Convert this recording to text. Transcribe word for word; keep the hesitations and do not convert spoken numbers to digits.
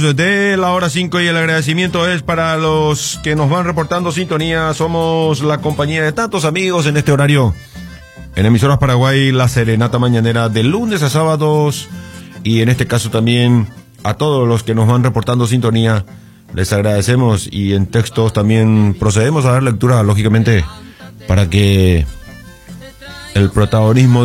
De la hora cinco y el agradecimiento es para los que nos van reportando sintonía. Somos la compañía de tantos amigos en este horario. En Emisoras Paraguay, la serenata mañanera de lunes a sábados. Y en este caso también a todos los que nos van reportando sintonía. Les agradecemos y en textos también procedemos a dar lectura, lógicamente, para que el protagonismo